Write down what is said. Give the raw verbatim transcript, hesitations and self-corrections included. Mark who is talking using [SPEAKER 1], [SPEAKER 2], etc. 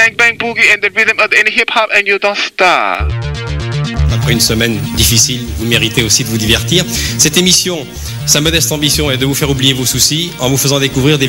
[SPEAKER 1] bang bang boogie and the rhythm of any hip hop and you don't stop.
[SPEAKER 2] Après une semaine difficile, vous méritez aussi de vous divertir. Cette émission, sa modeste ambition est de vous faire oublier vos soucis en vous faisant découvrir des